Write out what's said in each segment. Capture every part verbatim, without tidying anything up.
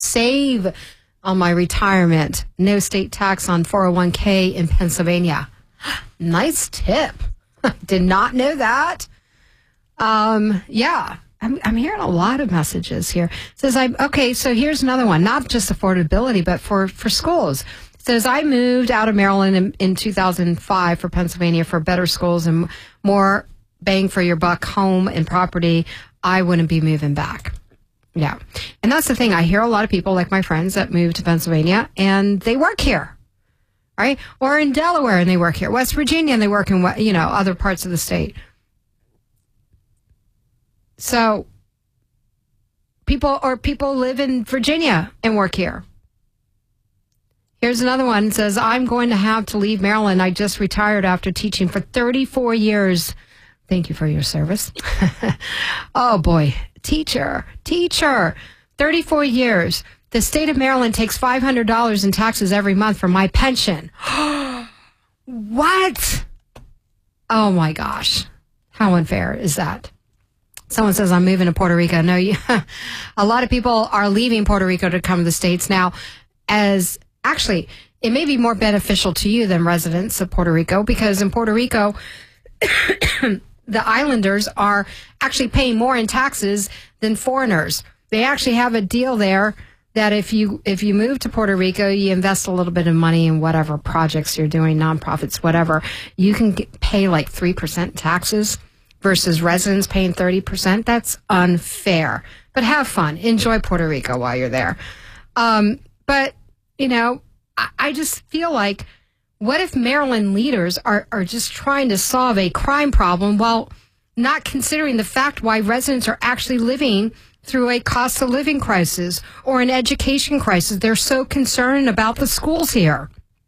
save on my retirement. No state tax on four oh one k in Pennsylvania. Nice tip. Did not know that. Um, yeah, I'm, I'm hearing a lot of messages here. It says, I okay, so here's another one. Not just affordability, but for, for schools. It says, I moved out of Maryland in, in two thousand five for Pennsylvania for better schools and more bang for your buck home and property. I wouldn't be moving back. Yeah. And that's the thing. I hear a lot of people like my friends that moved to Pennsylvania and they work here, right? Or in Delaware and they work here. West Virginia and they work in, you know, other parts of the state. So people or people live in Virginia and work here. Here's another one. It says, I'm going to have to leave Maryland. I just retired after teaching for thirty-four years. Thank you for your service. Oh, boy. Teacher, teacher, thirty-four years. The state of Maryland takes five hundred dollars in taxes every month from my pension. What? Oh, my gosh. How unfair is that? Someone says, I'm moving to Puerto Rico. No, you, a lot of people are leaving Puerto Rico to come to the States now. As actually, it may be more beneficial to you than residents of Puerto Rico, because in Puerto Rico, the islanders are actually paying more in taxes than foreigners. They actually have a deal there that if you if you move to Puerto Rico, you invest a little bit of money in whatever projects you're doing, nonprofits, whatever, you can get, pay like three percent taxes versus residents paying thirty percent. That's unfair. But have fun. Enjoy Puerto Rico while you're there. Um, but, you know, I, I just feel like, what if Maryland leaders are, are just trying to solve a crime problem while not considering the fact why residents are actually living through a cost of living crisis or an education crisis? They're so concerned about the schools here.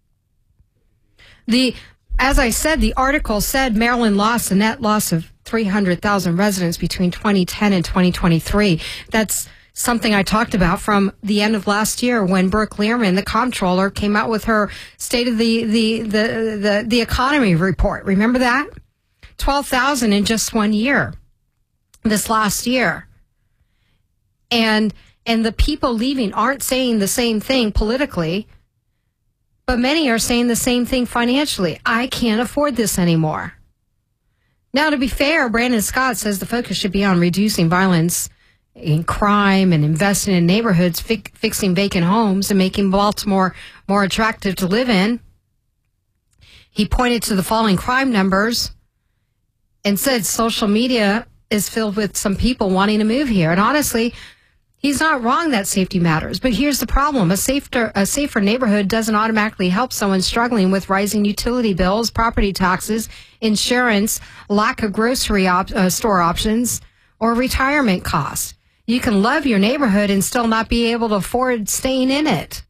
The, as I said, the article said Maryland lost a net loss of three hundred thousand residents between twenty ten and twenty twenty-three. That's something I talked about from the end of last year when Brooke Learman, the comptroller, came out with her State of the the the the, the Economy report. Remember that? twelve thousand in just one year, this last year. And and the people leaving aren't saying the same thing politically, but many are saying the same thing financially. I can't afford this anymore. Now, to be fair, Brandon Scott says the focus should be on reducing violence in crime and investing in neighborhoods, fi- fixing vacant homes, and making Baltimore more attractive to live in. He pointed to the falling crime numbers and said social media is filled with some people wanting to move here. And honestly, he's not wrong that safety matters. But here's the problem. A safer, a safer neighborhood doesn't automatically help someone struggling with rising utility bills, property taxes, insurance, lack of grocery op- uh, store options, or retirement costs. You can love your neighborhood and still not be able to afford staying in it.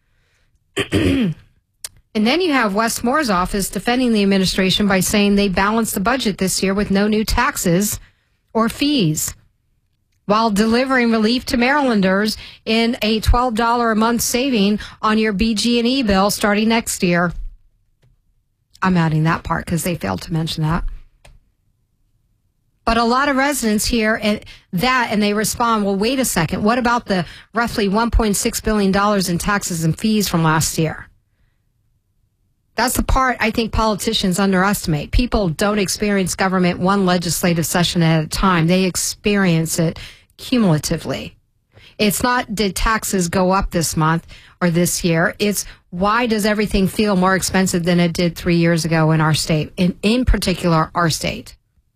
And then you have Wes Moore's office defending the administration by saying they balanced the budget this year with no new taxes or fees, while delivering relief to Marylanders in a twelve dollars a month saving on your B G and E bill starting next year. I'm adding that part because they failed to mention that. But a lot of residents hear and that and they respond, well, wait a second. What about the roughly one point six billion dollars in taxes and fees from last year? That's the part I think politicians underestimate. People don't experience government one legislative session at a time. They experience it cumulatively. It's not, did taxes go up this month or this year? It's, why does everything feel more expensive than it did three years ago in our state, in, in particular, our state?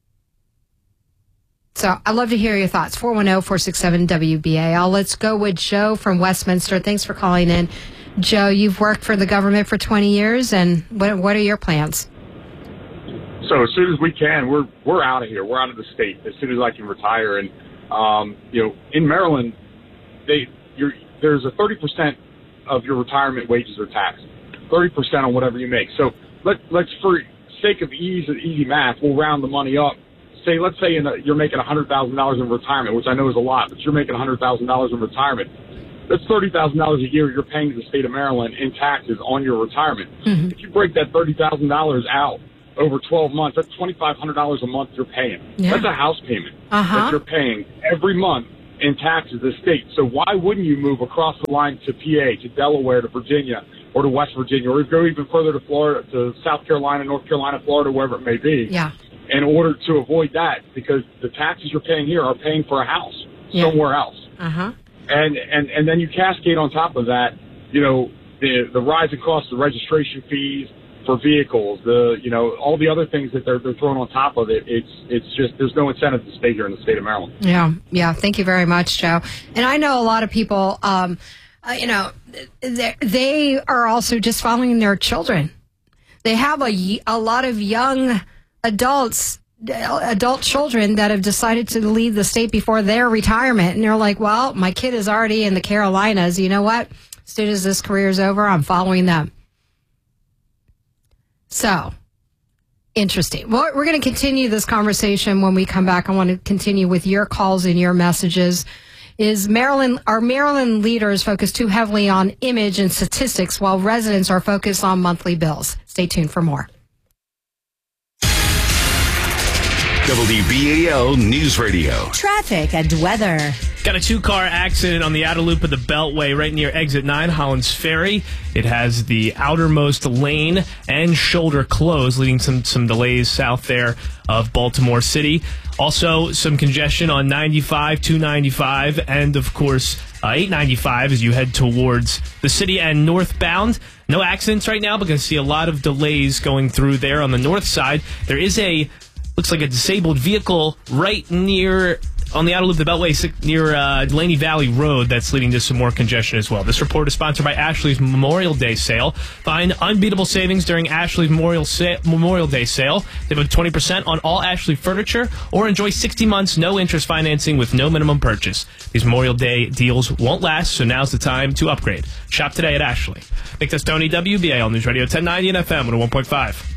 So I'd love to hear your thoughts. four one zero, four six seven, W B A L. Let's go with Joe from Westminster. Thanks for calling in. Joe, you've worked for the government for twenty years, and what what are your plans? So as soon as we can, we're we're out of here. We're out of the state as soon as I can retire. And um, you know, in Maryland, they you're, there's a thirty percent of your retirement wages are taxed, thirty percent on whatever you make. So let let's for sake of ease and easy math, we'll round the money up. Say let's say in a, you're making a hundred thousand dollars in retirement, which I know is a lot, but you're making a hundred thousand dollars in retirement. That's thirty thousand dollars a year you're paying to the state of Maryland in taxes on your retirement. Mm-hmm. If you break that thirty thousand dollars out over twelve months, that's twenty-five hundred dollars a month you're paying. Yeah. That's a house payment uh-huh. that you're paying every month in taxes, the state. So why wouldn't you move across the line to P A, to Delaware, to Virginia, or to West Virginia, or go even further to Florida, to South Carolina, North Carolina, Florida, wherever it may be, yeah. in order to avoid that? Because the taxes you're paying here are paying for a house yeah. somewhere else. Uh-huh. And, and, and then you cascade on top of that, you know, the, the rising costs of registration fees for vehicles, the, you know, all the other things that they're, they're throwing on top of it. It's, it's just, there's no incentive to stay here in the state of Maryland. Yeah. Yeah. Thank you very much, Joe. And I know a lot of people, um, uh, you know, they, they are also just following their children. They have a, a lot of young adults, adult children that have decided to leave the state before their retirement. And they're like, well, my kid is already in the Carolinas. You know what? As soon as this career is over, I'm following them. So, interesting. Well, we're going to continue this conversation when we come back. I want to continue with your calls and your messages. Is Maryland, our Maryland leaders focus too heavily on image and statistics while residents are focused on monthly bills? Stay tuned for more. W B A L News Radio. Traffic and weather. Got a two-car accident on the outer loop of the Beltway right near Exit nine, Hollands Ferry. It has the outermost lane and shoulder closed, leading some some delays south there of Baltimore City. Also, some congestion on ninety-five, two ninety-five, and, of course, uh, eight ninety-five as you head towards the city and northbound. No accidents right now, but going to see a lot of delays going through there on the north side. There is a... looks like a disabled vehicle right near, on the outer loop of the Beltway, near uh, Delaney Valley Road, that's leading to some more congestion as well. This report is sponsored by Ashley's Memorial Day Sale. Find unbeatable savings during Ashley's Memorial, Sa- Memorial Day Sale. They have twenty percent on all Ashley furniture, or enjoy sixty months no interest financing with no minimum purchase. These Memorial Day deals won't last, so now's the time to upgrade. Shop today at Ashley. Nick Testoni, W B A L News Radio, ten ninety and F M one oh one point five.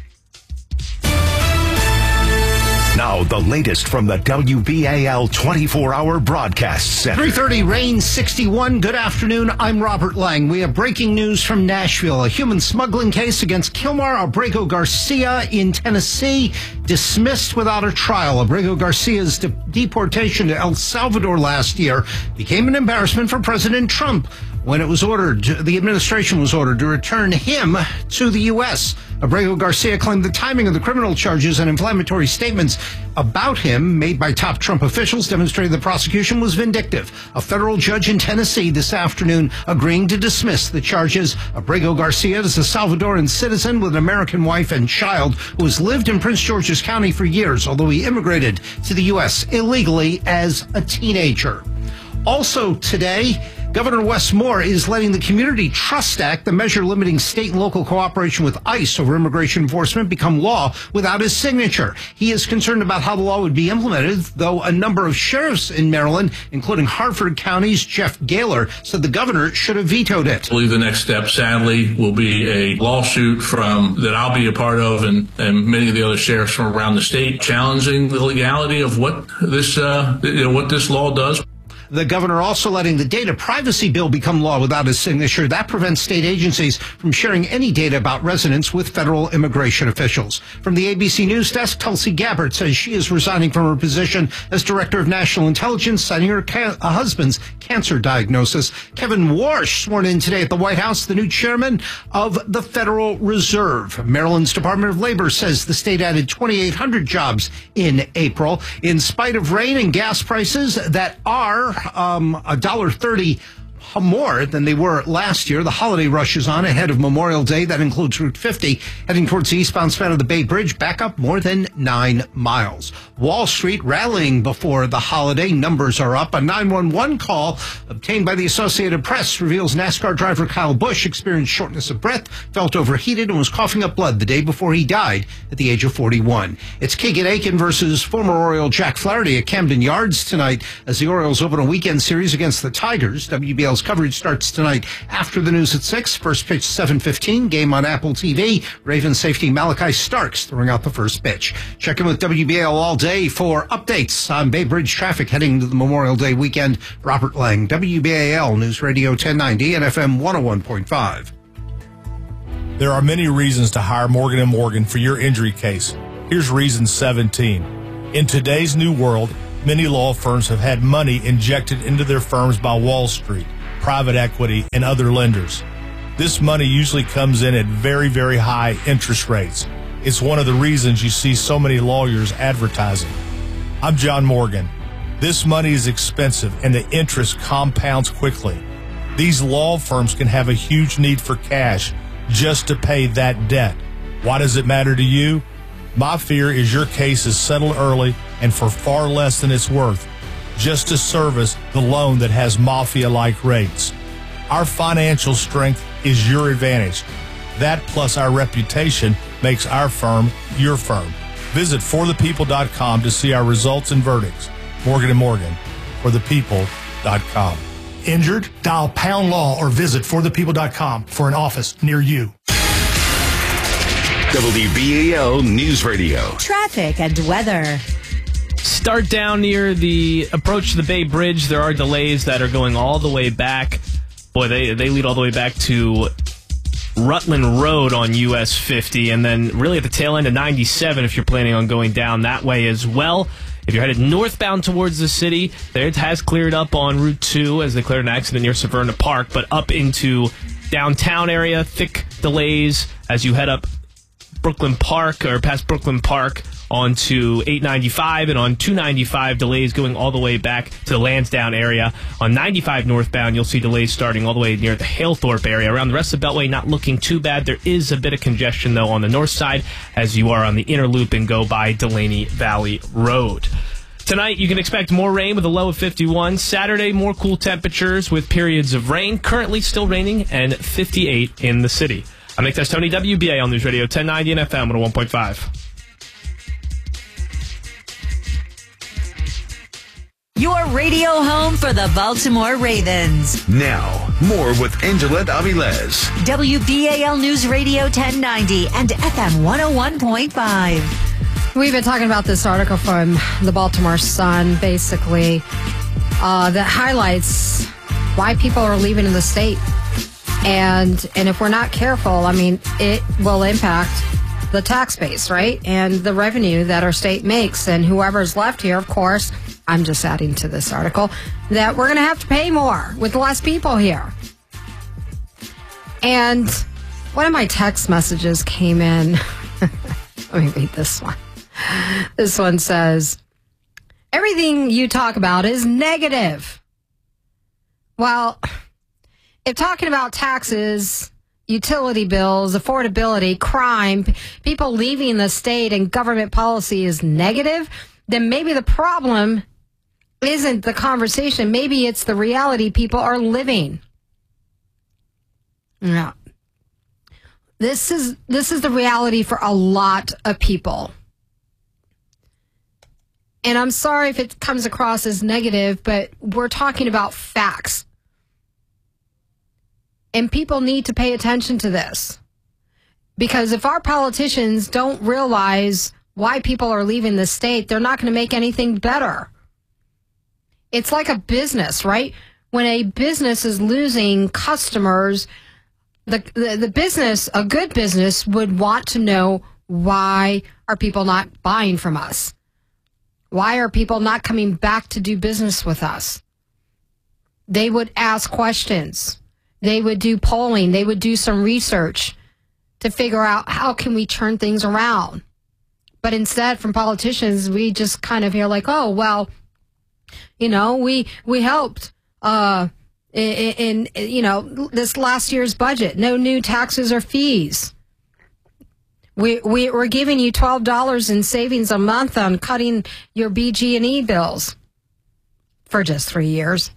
Now, the latest from the W B A L twenty-four hour broadcast center. three thirty, rain sixty-one. Good afternoon. I'm Robert Lang. We have breaking news from Nashville. A human smuggling case against Kilmar Abrego Garcia in Tennessee dismissed without a trial. Abrego Garcia's de- deportation to El Salvador last year became an embarrassment for President Trump when it was ordered, the administration was ordered to return him to the U S. Abrego Garcia claimed the timing of the criminal charges and inflammatory statements about him made by top Trump officials demonstrated the prosecution was vindictive. A federal judge in Tennessee this afternoon agreeing to dismiss the charges. Abrego Garcia is a Salvadoran citizen with an American wife and child who has lived in Prince George's County for years, although he immigrated to the U S illegally as a teenager. Also today, Governor Wes Moore is letting the Community Trust Act, the measure limiting state and local cooperation with ICE over immigration enforcement, become law without his signature. He is concerned about how the law would be implemented, though a number of sheriffs in Maryland, including Harford County's Jeff Gaylor, said the governor should have vetoed it. I believe the next step, sadly, will be a lawsuit from that I'll be a part of, and, and many of the other sheriffs from around the state, challenging the legality of what this uh, you know, what this law does. The governor also letting the data privacy bill become law without his signature. That prevents state agencies from sharing any data about residents with federal immigration officials. From the A B C News Desk, Tulsi Gabbard says she is resigning from her position as Director of National Intelligence, citing her ca- husband's cancer diagnosis. Kevin Warsh sworn in today at the White House, the new chairman of the Federal Reserve. Maryland's Department of Labor says the state added twenty-eight hundred jobs in April. In spite of rain and gas prices that are Um, one dollar thirty more than they were last year. The holiday rush is on ahead of Memorial Day. That includes Route fifty heading towards the eastbound span of the Bay Bridge, back up more than nine miles. Wall Street rallying before the holiday. Numbers are up. A nine one one call obtained by the Associated Press reveals NASCAR driver Kyle Busch experienced shortness of breath, felt overheated, and was coughing up blood the day before he died at the age of forty-one. It's Keegan Aiken versus former Oriole Jack Flaherty at Camden Yards tonight as the Orioles open a weekend series against the Tigers. W B L's coverage starts tonight after the news at six. First pitch seven fifteen. Game on Apple T V. Ravens safety Malachi Starks throwing out the first pitch. Check in with W B A L all day for updates on Bay Bridge traffic heading into the Memorial Day weekend. Robert Lang, W B A L News Radio ten ninety and F M one oh one point five. There are many reasons to hire Morgan and Morgan for your injury case. Here's reason seventeen. In today's new world, Many law firms have had money injected into their firms by Wall Street, private equity, and other lenders. This money usually comes in at very, very high interest rates. It's one of the reasons you see so many lawyers advertising. I'm John Morgan. This money is expensive and the interest compounds quickly. These law firms can have a huge need for cash just to pay that debt. Why does it matter to you? My fear is your case is settled early and for far less than it's worth, just to service the loan that has mafia-like rates. Our financial strength is your advantage. That plus our reputation makes our firm your firm. Visit for the people dot com to see our results and verdicts. Morgan and Morgan, for the people dot com. Injured? Dial pound law or visit for the people dot com for an office near you. W B A L News Radio. Traffic and weather. Start down near the approach to the Bay Bridge. There are delays that are going all the way back. Boy, they, they lead all the way back to Rutland Road on U S fifty, and then really at the tail end of ninety-seven if you're planning on going down that way as well. If you're headed northbound towards the city, there it has cleared up on Route two as they cleared an accident near Severna Park, but up into downtown area, thick delays as you head up Brooklyn Park or past Brooklyn Park onto eight ninety-five, and on two ninety-five delays going all the way back to the Lansdowne area. On ninety-five northbound, you'll see delays starting all the way near the Halethorpe area. Around the rest of the Beltway, not looking too bad. There is a bit of congestion, though, on the north side as you are on the inner loop and go by Delaney Valley Road. Tonight, you can expect more rain with a low of fifty-one. Saturday, more cool temperatures with periods of rain. Currently still raining and fifty-eight in the city. I'm Nick Testoni, W B A L News Radio, ten ninety and F M one oh one point five. Your radio home for the Baltimore Ravens. Now, more with Angela Avilés. W B A L News Radio ten ninety and F M one oh one point five. We've been talking about this article from the Baltimore Sun, basically, uh, that highlights why people are leaving the state. And and if we're not careful, I mean, it will impact the tax base, right? And the revenue that our state makes. And whoever's left here, of course, I'm just adding to this article, that we're going to have to pay more with less people here. And one of my text messages came in. Let me read this one. This one says, everything you talk about is negative. Well, if talking about taxes, utility bills, affordability, crime, people leaving the state and government policy is negative, then maybe the problem isn't the conversation. Maybe it's the reality people are living. No. This is this is the reality for a lot of people. And I'm sorry if it comes across as negative, but we're talking about facts. And people need to pay attention to this. Because if our politicians don't realize why people are leaving the state, they're not going to make anything better. It's like a business, right? When a business is losing customers, the, the, the business, a good business, would want to know, why are people not buying from us? Why are people not coming back to do business with us? They would ask questions. They would do polling. They would do some research to figure out how can we turn things around. But instead, from politicians, we just kind of hear like, oh, well, you know, we we helped uh, in, in, you know, this last year's budget. No new taxes or fees. We, we, we're giving you twelve dollars in savings a month on cutting your B G and E bills for just three years.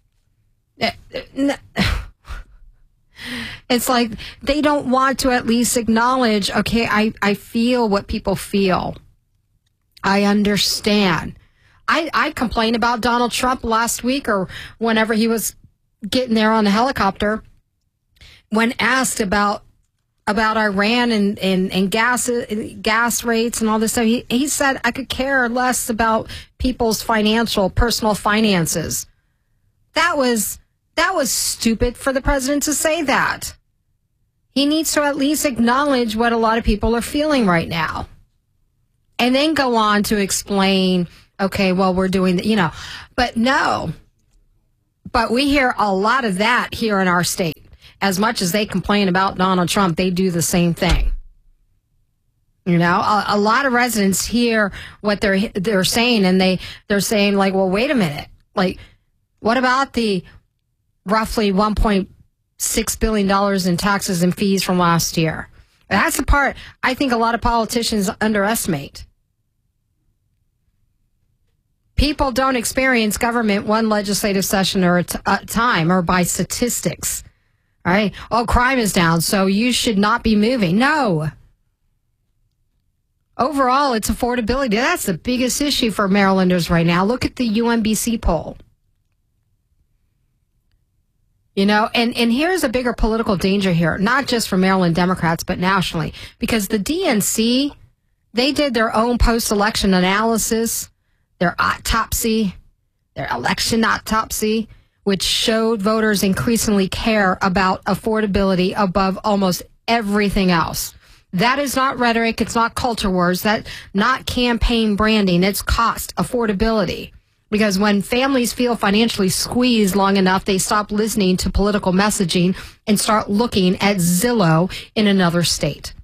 It's like they don't want to at least acknowledge, okay, I, I feel what people feel. I understand. I, I complained about Donald Trump last week or whenever he was getting there on the helicopter when asked about about Iran and, and, and gas gas rates and all this stuff. He, he said, I could care less about people's financial, personal finances. That was... That was stupid for the president to say that. He needs to at least acknowledge what a lot of people are feeling right now. And then go on to explain Okay, well, we're doing the, you know, but no. But we hear a lot of that here in our state. As much as they complain about Donald Trump, they do the same thing. You know, a, a lot of residents hear what they're they're saying, and they they're saying like, well, wait a minute, like, what about the roughly one point six billion dollars in taxes and fees from last year? That's the part I think a lot of politicians underestimate. People don't experience government one legislative session or a t- a time or by statistics. All right. Oh, crime is down, so you should not be moving. No. Overall, it's affordability. That's the biggest issue for Marylanders right now. Look at the U M B C poll. You know, and, and here's a bigger political danger here, not just for Maryland Democrats, but nationally, because the D N C, they did their own post-election analysis, their autopsy, their election autopsy, which showed voters increasingly care about affordability above almost everything else. That is not rhetoric. It's not culture wars. That's not campaign branding. It's cost, affordability. Because when families feel financially squeezed long enough, they stop listening to political messaging and start looking at Zillow in another state.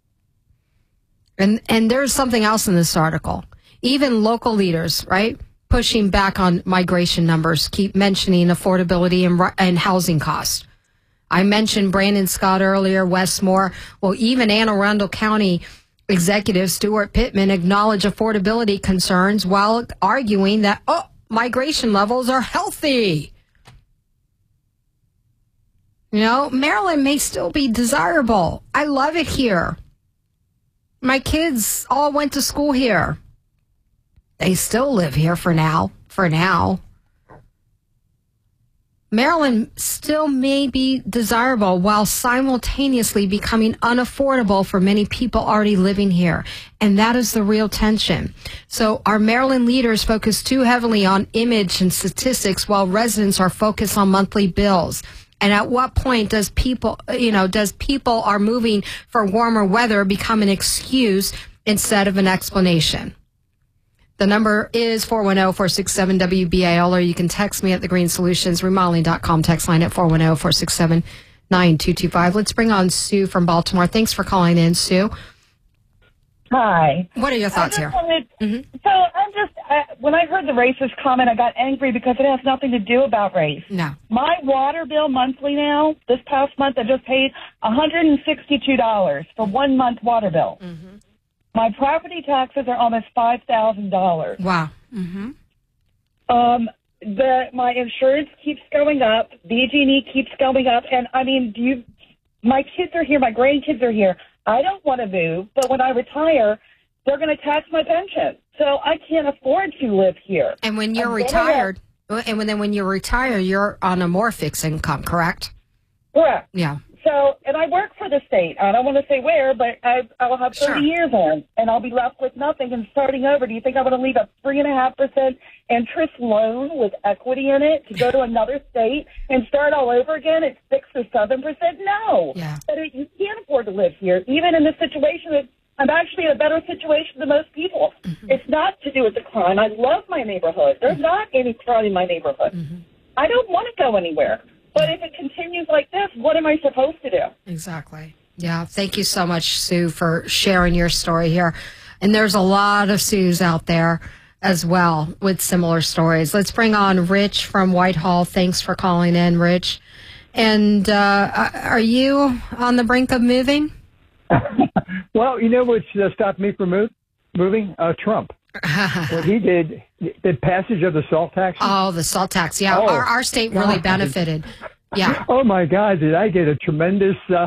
And and there's something else in this article. Even local leaders, right, pushing back on migration numbers, keep mentioning affordability and, and housing costs. I mentioned Brandon Scott earlier, Westmore. Well, even Anne Arundel County Executive Stuart Pittman acknowledged affordability concerns while arguing that, oh, migration levels are healthy. You know, Maryland may still be desirable. I love it here. My kids all went to school here. They still live here for now, for now. Maryland still may be desirable while simultaneously becoming unaffordable for many people already living here. And that is the real tension. So our Maryland leaders focus too heavily on image and statistics while residents are focused on monthly bills. And at what point does people, you know, does people are moving for warmer weather become an excuse instead of an explanation? The number is four one zero, four six seven, W B A L, or you can text me at the Green Solutions Remodeling dot com text line at four one zero, four six seven, nine two two five. Let's bring on Sue from Baltimore. Thanks for calling in, Sue. Hi. What are your thoughts here? Wanted, mm-hmm. So I'm just, uh, when I heard the racist comment, I got angry because it has nothing to do about race. No. My water bill monthly now, this past month, I just paid one hundred sixty-two dollars for one month water bill. Mm-hmm. My property taxes are almost five thousand dollars. Wow. Mm-hmm. Um, the my insurance keeps going up. B G and E keeps going up. And, I mean, do you? My kids are here. My grandkids are here. I don't want to move, but when I retire, they're going to tax my pension. So I can't afford to live here. And when you're I'm retired, have, and when, then when you retire, you're on a more fixed income, correct? Correct. Yeah. So, and I work for the state. I don't want to say where, but I, I'll have thirty Sure. years on, and I'll be left with nothing and starting over. Do you think I want to leave a three and a half percent interest loan with equity in it to go to another state and start all over again at six or seven percent? No. Yeah. But it, you can't afford to live here, even in this situation. That I'm actually in a better situation than most people. Mm-hmm. It's not to do with the crime. I love my neighborhood. There's mm-hmm. not any crime in my neighborhood. Mm-hmm. I don't want to go anywhere. But if it continues like this, what am I supposed to do? Exactly. Yeah. Thank you so much, Sue, for sharing your story here. And there's a lot of Sues out there as well with similar stories. Let's bring on Rich from Whitehall. Thanks for calling in, Rich. And uh, are you on the brink of moving? Well, you know what's uh, stopped me from move, moving? Uh, Trump. What he did, the passage of the salt tax. Oh, the salt tax. Yeah, oh, our, our state really God. benefited. Yeah. Oh, my God, did I get a tremendous uh,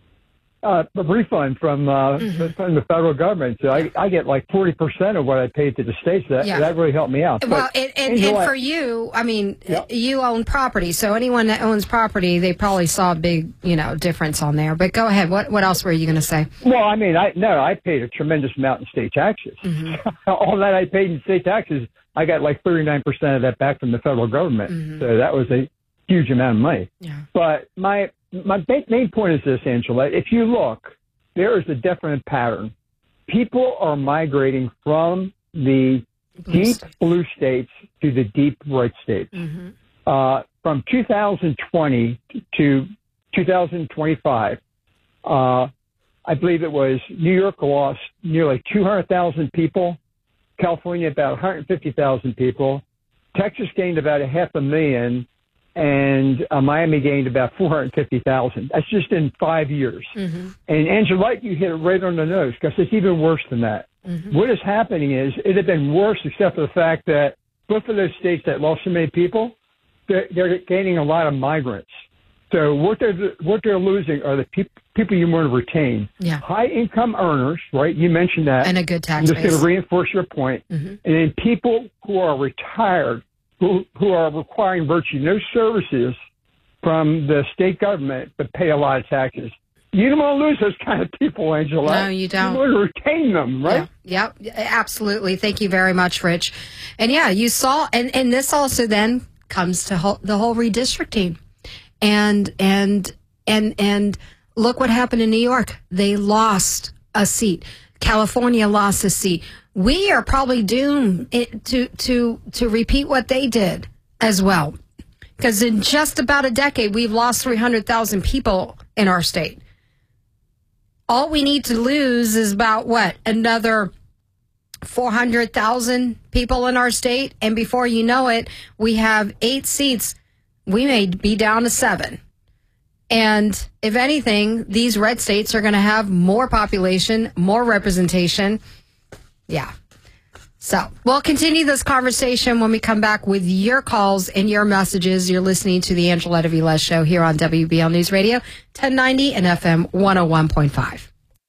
uh, refund from, uh, mm-hmm. from the federal government. So I, I get like forty percent of what I paid to the states. That, yeah. that really helped me out. Well, but, and, and, you know and for you, I mean, yep. you own property. So anyone that owns property, they probably saw a big, you know, difference on there. But go ahead. What what else were you going to say? Well, I mean, I no, I paid a tremendous amount in state taxes. Mm-hmm. All that I paid in state taxes, I got like thirty-nine percent of that back from the federal government. Mm-hmm. So that was a huge amount of money. Yeah. But my my main point is this, Angela. If you look, there is a definite pattern. People are migrating from the deep blue states to the deep red states. Mm-hmm. Uh, from two thousand twenty to two thousand twenty-five, uh, I believe it was New York lost nearly two hundred thousand people, California about one hundred fifty thousand people, Texas gained about a half a million, and uh, Miami gained about four hundred fifty thousand. That's just in five years. Mm-hmm. And Angela, you hit it right on the nose because it's even worse than that. Mm-hmm. What is happening is it had been worse except for the fact that both of those states that lost so many people, they're, they're gaining a lot of migrants. So what they're, what they're losing are the peop- people you want to retain. Yeah. High income earners, right? You mentioned that. And a good tax I'm just base. going to reinforce your point. Mm-hmm. And then people who are retired, who, who are requiring virtually no services from the state government, but pay a lot of taxes. You don't want to lose those kind of people, Angela. No, you don't. You want to retain them, right? Yeah, yep, absolutely. Thank you very much, Rich. And yeah, you saw, and, and this also then comes to whole, the whole redistricting. And, and, and, and look what happened in New York. They lost a seat. California lost a seat. We are probably doomed it, to, to, to repeat what they did as well. Because in just about a decade, we've lost three hundred thousand people in our state. All we need to lose is about, what, another four hundred thousand people in our state? And before you know it, we have eight seats. We may be down to seven. And if anything, these red states are going to have more population, more representation. Yeah. So we'll continue this conversation when we come back with your calls and your messages. You're listening to the Angeletta Velez Show here on W B L News Radio, ten ninety and F M one oh one point five.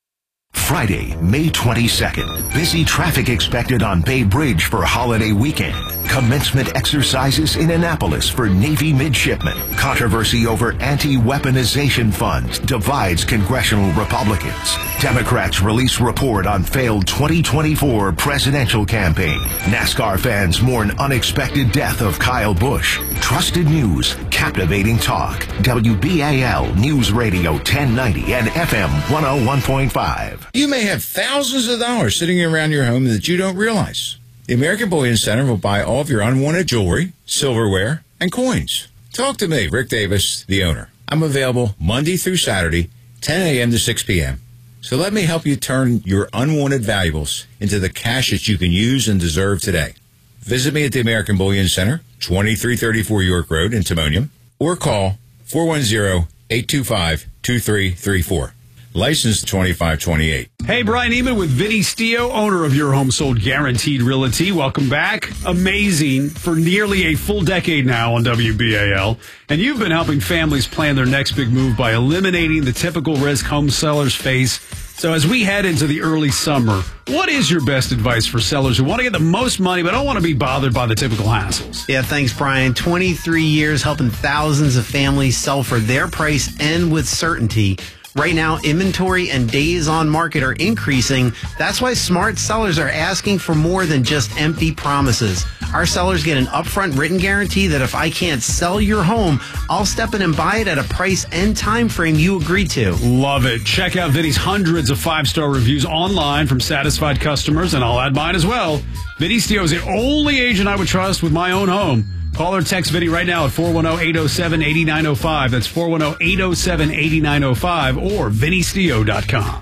Friday, May twenty-second. Busy traffic expected on Bay Bridge for holiday weekend. Commencement exercises in Annapolis for Navy midshipmen. Controversy over anti-weaponization funds divides congressional Republicans. Democrats release report on failed twenty twenty-four presidential campaign. NASCAR fans mourn unexpected death of Kyle Busch. Trusted news, captivating talk. W B A L News Radio ten ninety and F M one oh one point five. You may have thousands of dollars sitting around your home that you don't realize. The American Bullion Center will buy all of your unwanted jewelry, silverware, and coins. Talk to me, Rick Davis, the owner. I'm available Monday through Saturday, ten a.m. to six p.m. So let me help you turn your unwanted valuables into the cash that you can use and deserve today. Visit me at the American Bullion Center, twenty-three thirty-four York Road in Timonium, or call four one zero, eight two five, two three three four. Licensed twenty-five twenty-eight. Hey, Brian Eman with Vinny Stio, owner of Your Home Sold Guaranteed Realty. Welcome back. Amazing for nearly a full decade now on W B A L. And you've been helping families plan their next big move by eliminating the typical risk home sellers face. So as we head into the early summer, what is your best advice for sellers who want to get the most money but don't want to be bothered by the typical hassles? Yeah, thanks, Brian. twenty-three years helping thousands of families sell for their price and with certainty. Right now, inventory and days on market are increasing. That's why smart sellers are asking for more than just empty promises. Our sellers get an upfront written guarantee that if I can't sell your home, I'll step in and buy it at a price and time frame you agree to. Love it. Check out Vinny's hundreds of five-star reviews online from satisfied customers, and I'll add mine as well. Vinny Stio is the only agent I would trust with my own home. Call or text Vinny right now at four one zero, eight zero seven, eight nine zero five. That's four one zero, eight zero seven, eight nine zero five or vinny stio dot com.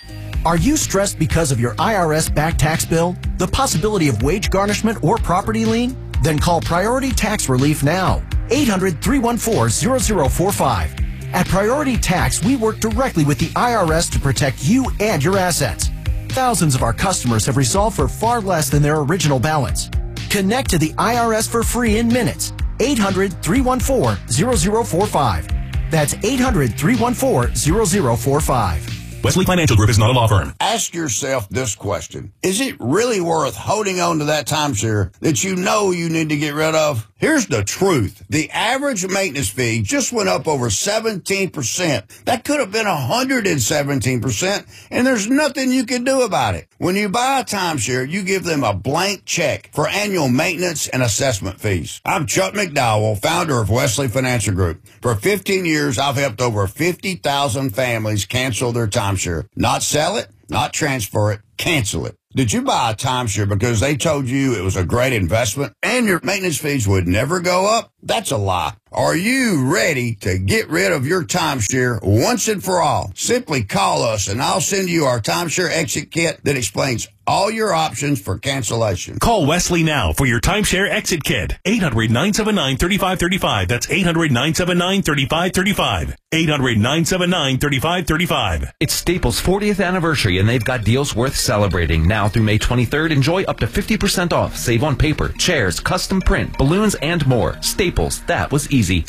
Are you stressed because of your I R S back tax bill, the possibility of wage garnishment or property lien? Then call Priority Tax Relief now. eight hundred, three one four, zero zero four five. At Priority Tax, we work directly with the I R S to protect you and your assets. Thousands of our customers have resolved for far less than their original balance. Connect to the I R S for free in minutes. eight hundred, three one four, zero zero four five. That's eight hundred, three one four, zero zero four five. Wesley Financial Group is not a law firm. Ask yourself this question. Is it really worth holding on to that timeshare that you know you need to get rid of? Here's the truth. The average maintenance fee just went up over seventeen percent. That could have been one hundred seventeen percent, and there's nothing you can do about it. When you buy a timeshare, you give them a blank check for annual maintenance and assessment fees. I'm Chuck McDowell, founder of Wesley Financial Group. For fifteen years, I've helped over fifty thousand families cancel their timeshare. Not sell it, not transfer it, cancel it. Did you buy a timeshare because they told you it was a great investment and your maintenance fees would never go up? That's a lie. Are you ready to get rid of your timeshare once and for all? Simply call us and I'll send you our timeshare exit kit that explains all your options for cancellation. Call Wesley now for your timeshare exit kit. eight hundred, nine seven nine, three five three five. That's eight hundred, nine seven nine, three five three five. eight hundred, nine seven nine, three five three five. It's Staples' fortieth anniversary, and they've got deals worth celebrating. Now through May twenty-third, enjoy up to fifty percent off. Save on paper, chairs, custom print, balloons, and more. Staples, that was easy.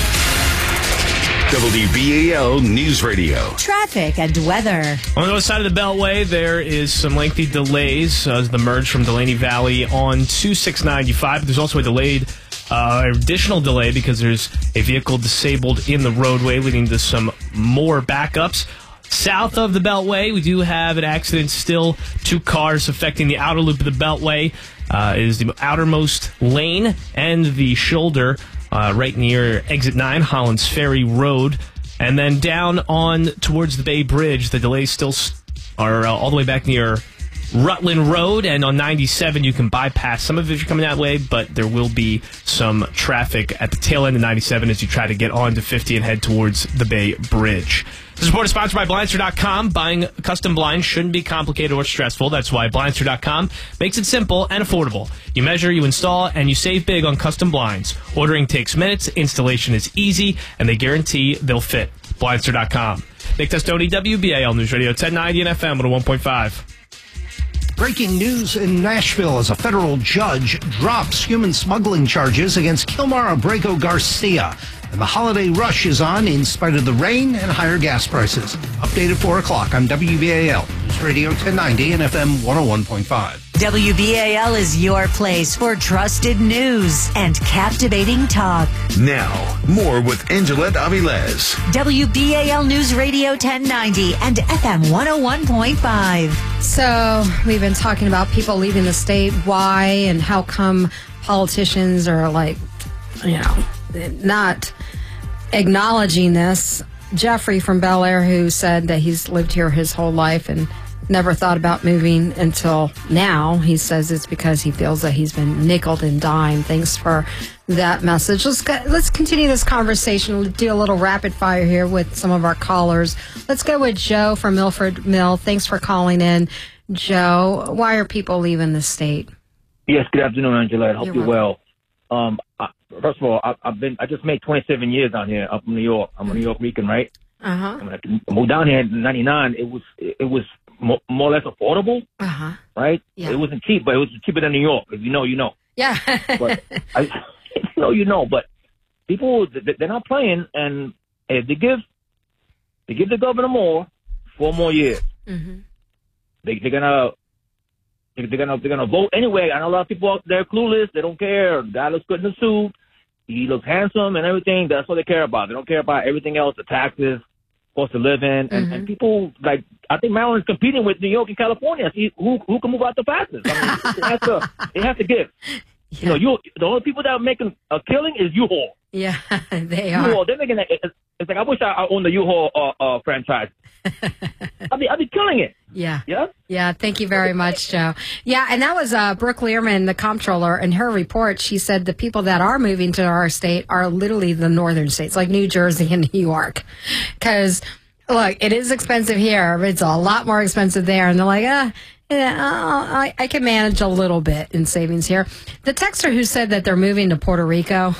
W B A L News Radio. Traffic and weather. On the other side of the Beltway, there is some lengthy delays as the merge from Delaney Valley on to six ninety-five. There's also a delayed, uh, additional delay because there's a vehicle disabled in the roadway, leading to some more backups. South of the Beltway, we do have an accident still. Two cars affecting the outer loop of the Beltway. Uh, is the outermost lane and the shoulder uh, right near Exit nine, Hollands Ferry Road. And then down on towards the Bay Bridge, the delays still are uh, all the way back near Rutland Road, and on ninety-seven you can bypass some of it if you're coming that way, but there will be some traffic at the tail end of ninety-seven as you try to get onto fifty and head towards the Bay Bridge. This report is sponsored by Blindster dot com. Buying custom blinds shouldn't be complicated or stressful. That's why Blindster dot com makes it simple and affordable. You measure, you install, and you save big on custom blinds. Ordering takes minutes, installation is easy, and they guarantee they'll fit. Blindster dot com. Nick Testoni, W B A L News Radio, ten ninety and F M one oh one point five. Breaking news in Nashville as a federal judge drops human smuggling charges against Kilmar Abrego Garcia. And the holiday rush is on in spite of the rain and higher gas prices. Update at four o'clock on W B A L News Radio ten ninety and F M one oh one point five. W B A L is your place for trusted news and captivating talk. Now, more with Angelette Avilés. W B A L News Radio ten ninety and F M one oh one point five. So we've been talking about people leaving the state, why, and how come politicians are like, you know, not acknowledging this. Jeffrey from Bel Air, who said that he's lived here his whole life and never thought about moving until now. He says it's because he feels that he's been nickeled and dimed. Thanks for that message. Let's go, let's continue this conversation. We'll do a little rapid fire here with some of our callers. Let's go with Joe from Milford Mill. Thanks for calling in, Joe. Why are people leaving the state? Yes, good afternoon, Angela. I hope you're, you're well. Um, I, first of all, I, I've been I just made twenty-seven years down here up in New York. I'm a New York Rican, right? Uh huh. When I moved down here in ninety-nine, it was it was more, more or less affordable, Uh huh. right? Yeah. It wasn't cheap, but it was cheaper than New York. If you know, you know. Yeah. But I, you know, you know. But people, they're not playing, and if they give, they give the governor more, four more years. Mm-hmm. They, they're gonna, they're gonna, they're gonna vote anyway. I know a lot of people out there clueless. They don't care. The guy looks good in the suit. He looks handsome and everything. That's what they care about. They don't care about everything else, the taxes, cost of living, and, Mm-hmm. and people like. I think Maryland's competing with New York and California. See who who can move out the fastest. I mean, they have to, they have to give. Yeah. You know, you the only people that are making a killing is U-Haul. Yeah, they are. U-Haul, they're making a, it's, it's like I wish I, I owned the U-Haul uh, uh, franchise. I'd be I'd be killing it. Yeah. Yeah. Yeah. Thank you very much, Joe. Yeah. And that was uh, Brooke Learman, the comptroller. In her report, she said the people that are moving to our state are literally the northern states, like New Jersey and New York. Because, look, it is expensive here, but it's a lot more expensive there. And they're like, ah. Yeah, I, I can manage a little bit in savings here. The texter who said that they're moving to Puerto Rico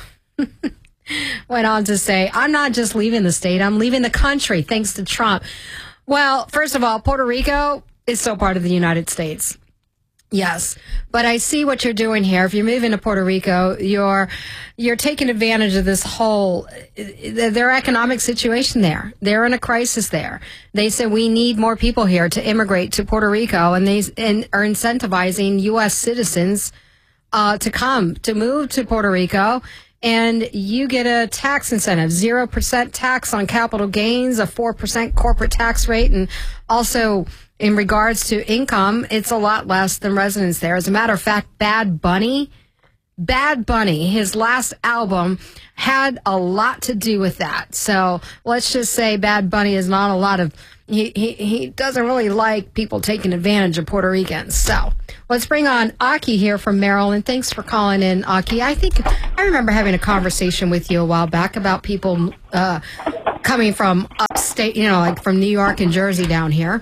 went on to say, I'm not just leaving the state, I'm leaving the country, thanks to Trump. Well, first of all, Puerto Rico is still part of the United States. Yes, but I see what you're doing here. If you're moving to Puerto Rico, you're you're taking advantage of this whole their economic situation there. They're in a crisis there. They said we need more people here to immigrate to Puerto Rico, and they and are incentivizing U S citizens uh, to come to move to Puerto Rico. And you get a tax incentive, zero percent tax on capital gains, a four percent corporate tax rate, and also in regards to income, it's a lot less than residents there. As a matter of fact, Bad Bunny Bad Bunny, his last album, had a lot to do with that. So let's just say Bad Bunny is not a lot of, he, he, he doesn't really like people taking advantage of Puerto Ricans. So let's bring on Aki here from Maryland. Thanks for calling in, Aki. I think I remember having a conversation with you a while back about people uh, coming from upstate, you know, like from New York and Jersey down here.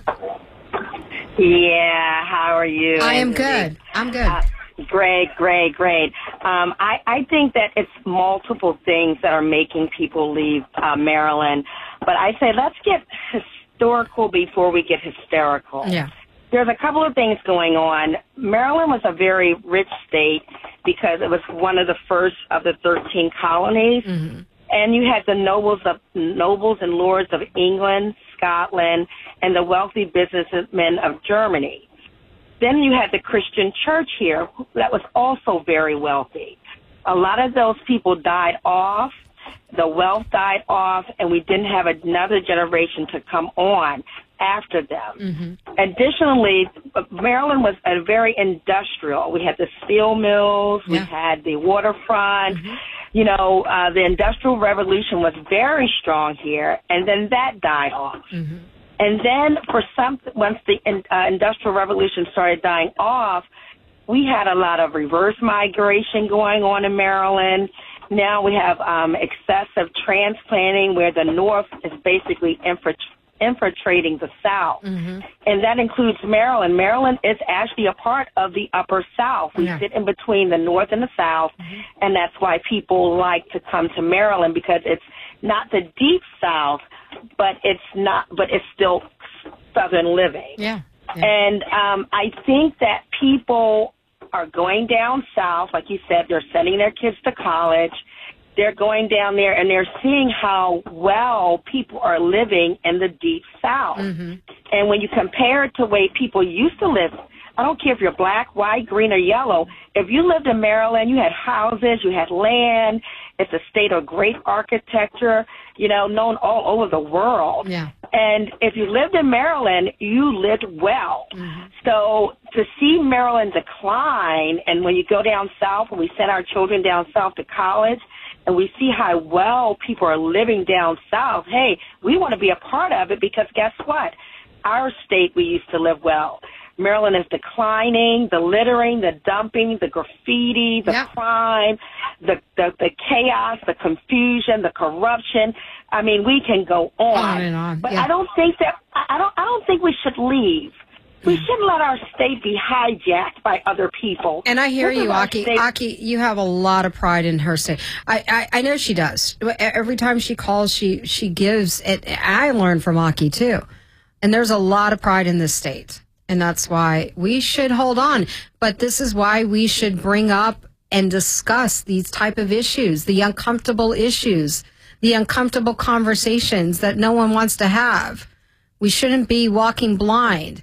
Yeah, how are you? I am good. I'm good. Uh, Great, great, great. Um, I, I think that it's multiple things that are making people leave uh, Maryland. But I say let's get historical before we get hysterical. Yeah. There's a couple of things going on. Maryland was a very rich state because it was one of the first of the thirteen colonies. Mm-hmm. And you had the nobles of nobles and lords of England, Scotland, and the wealthy businessmen of Germany. Then you had the Christian church here that was also very wealthy. A lot of those people died off, the wealth died off, and we didn't have another generation to come on after them. Mm-hmm. Additionally, Maryland was a very industrial. We had the steel mills, Yeah. we had the waterfront. Mm-hmm. You know, uh, the Industrial Revolution was very strong here, and then that died off. Mm-hmm. And then for some, once the uh, Industrial Revolution started dying off, we had a lot of reverse migration going on in Maryland. Now we have um, excessive transplanting where the North is basically infra- infiltrating the South. Mm-hmm. And that includes Maryland. Maryland is actually a part of the Upper South. We Yeah. sit in between the North and the South, mm-hmm. and that's why people like to come to Maryland because it's not the deep South, but it's not, but it's still Southern living. Yeah. yeah. And um, I think that people are going down south, like you said, they're sending their kids to college. They're going down there and they're seeing how well people are living in the deep South. Mm-hmm. And when you compare it to the way people used to live, I don't care if you're black, white, green, or yellow. If you lived in Maryland, you had houses, you had land. It's a state of great architecture, you know, known all over the world. Yeah. And if you lived in Maryland, you lived well. Mm-hmm. So to see Maryland decline, and when you go down south, when we send our children down south to college, and we see how well people are living down south, hey, we want to be a part of it because guess what? Our state, we used to live well. Maryland is declining, the littering, the dumping, the graffiti, the yeah. crime, the, the the chaos, the confusion, the corruption. I mean, we can go on. On and on. But yeah. I don't think that I don't I don't think we should leave. We shouldn't let our state be hijacked by other people. And I hear This is you, our Aki. state. Aki, you have a lot of pride in her state. I, I, I know she does. Every time she calls, she she gives it. I learn from Aki too. And there's a lot of pride in this state. And that's why we should hold on. But this is why we should bring up and discuss these type of issues, the uncomfortable issues, the uncomfortable conversations that no one wants to have. We shouldn't be walking blind.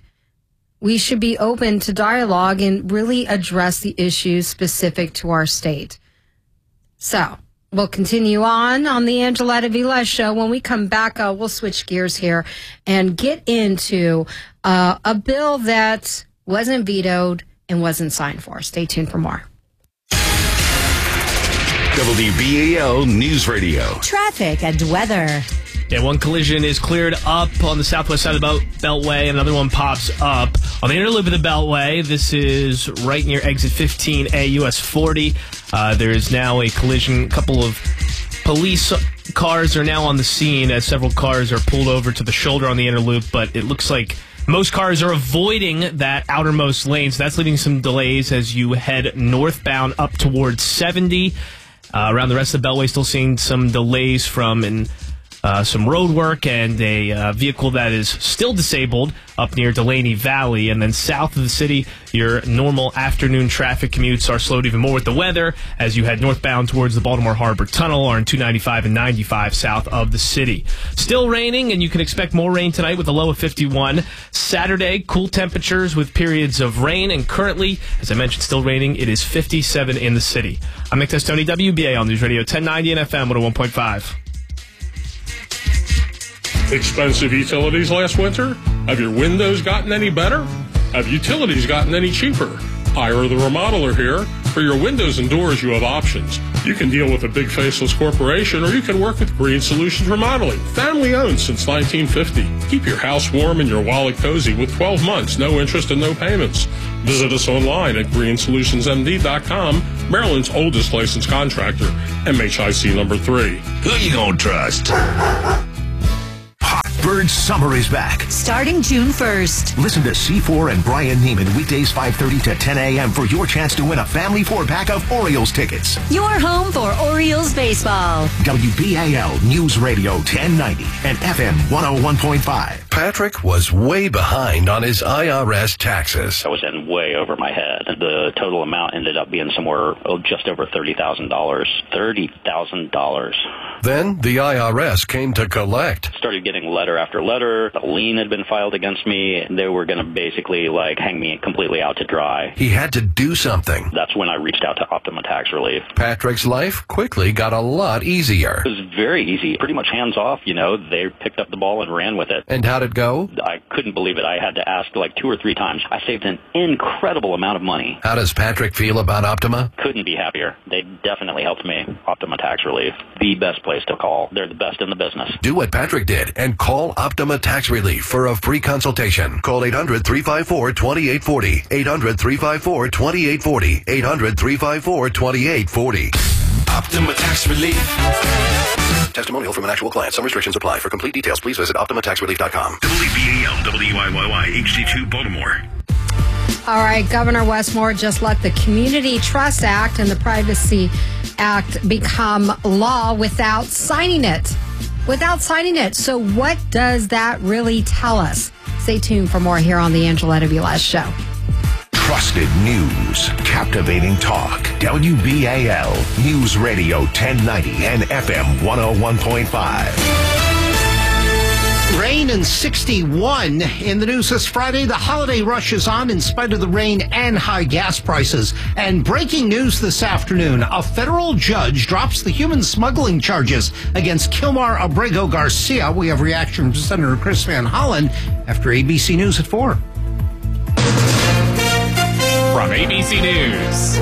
We should be open to dialogue and really address the issues specific to our state. So we'll continue on on the Angela Avila Show. When we come back, uh, we'll switch gears here and get into uh, a bill that wasn't vetoed and wasn't signed for. Stay tuned for more. W B A L News Radio. Traffic and weather. Yeah, one collision is cleared up on the southwest side of the Bel- Beltway. Another one pops up on the inner loop of the Beltway. This is right near exit fifteen A, U S forty. Uh, there is now a collision. A couple of police cars are now on the scene as several cars are pulled over to the shoulder on the inner loop, but it looks like most cars are avoiding that outermost lane, so that's leading some delays as you head northbound up towards seventy. Uh, around the rest of the Beltway, still seeing some delays from an Uh, some road work and a uh, vehicle that is still disabled up near Delaney Valley. And then south of the city, your normal afternoon traffic commutes are slowed even more with the weather as you head northbound towards the Baltimore Harbor Tunnel or in two ninety-five and ninety-five south of the city. Still raining, and you can expect more rain tonight with a low of fifty-one. Saturday, cool temperatures with periods of rain. And currently, as I mentioned, still raining. It is fifty-seven in the city. I'm Nick Testoni, W B A L News Radio, ten ninety and F M one oh one point five. Expensive utilities last winter? Have your windows gotten any better? Have utilities gotten any cheaper? Ira the Remodeler here. For your windows and doors, you have options. You can deal with a big faceless corporation, or you can work with Green Solutions Remodeling. Family owned since nineteen fifty. Keep your house warm and your wallet cozy with twelve months, no interest and no payments. Visit us online at green solutions m d dot com, Maryland's oldest licensed contractor, M H I C number three. Who you gonna trust? Bird Summer is back. Starting June first. Listen to C four and Brian Neiman weekdays five thirty to ten a.m. for your chance to win a family four-pack of Orioles tickets. Your home for Orioles baseball. W B A L News Radio ten ninety and F M one oh one point five. Patrick was way behind on his I R S taxes. I was in way over my head. The total amount ended up being somewhere oh, just over thirty thousand dollars. thirty thousand dollars. Then the I R S came to collect. Started getting letter after letter. A lien had been filed against me. They were going to basically like hang me completely out to dry. He had to do something. That's when I reached out to Optima Tax Relief. Patrick's life quickly got a lot easier. It was very easy, pretty much hands off. You know, they picked up the ball and ran with it. And how'd it go? I couldn't believe it. I had to ask like two or three times. I saved an incredible amount of money. How does Patrick feel about Optima? Couldn't be happier. They definitely helped me. Optima Tax Relief, the best place to call. They're the best in the business. Do what Patrick did and call Optima Tax Relief for a free consultation. Call eight hundred, three five four, two eight four zero. eight hundred, three five four, two eight four zero. eight hundred, three five four, two eight four zero. Optima Tax Relief. Testimonial from an actual client. Some restrictions apply. For complete details, please visit optima tax relief dot com. W B A L W I Y Y H D two Baltimore. All right, Governor Westmore just let the Community Trust Act and the Privacy Act become law without signing it. Without signing it. So what does that really tell us? Stay tuned for more here on the Angeletta Velez Show. Trusted news, captivating talk. W B A L News Radio ten ninety and F M one oh one point five. Rain and sixty-one in the news this Friday. The holiday rush is on in spite of the rain and high gas prices. And breaking news this afternoon, a federal judge drops the human smuggling charges against Kilmar Abrego Garcia. We have reaction from Senator Chris Van Hollen after A B C News at four. From A B C News,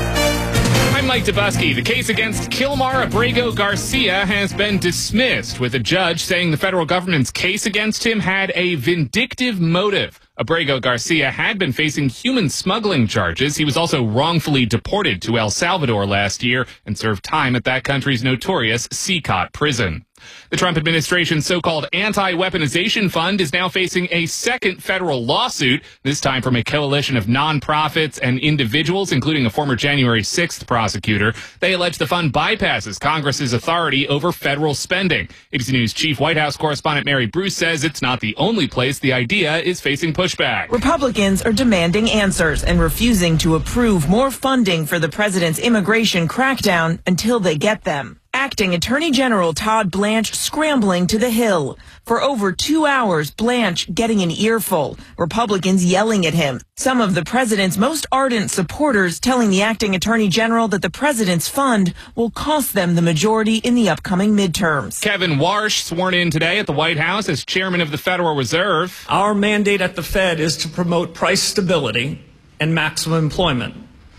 I'm Mike Dubusky. The case against Kilmar Abrego Garcia has been dismissed, with a judge saying the federal government's case against him had a vindictive motive. Abrego Garcia had been facing human smuggling charges. He was also wrongfully deported to El Salvador last year and served time at that country's notorious C C O T prison. The Trump administration's so-called anti-weaponization fund is now facing a second federal lawsuit, this time from a coalition of nonprofits and individuals, including a former January sixth prosecutor. They allege the fund bypasses Congress's authority over federal spending. A B C News chief White House correspondent Mary Bruce says it's not the only place the idea is facing pushback. Republicans are demanding answers and refusing to approve more funding for the president's immigration crackdown until they get them. Acting Attorney General Todd Blanche scrambling to the Hill. For over two hours, Blanche getting an earful. Republicans yelling at him. Some of the president's most ardent supporters telling the acting Attorney General that the president's fund will cost them the majority in the upcoming midterms. Kevin Warsh sworn in today at the White House as chairman of the Federal Reserve. Our mandate at the Fed is to promote price stability and maximum employment.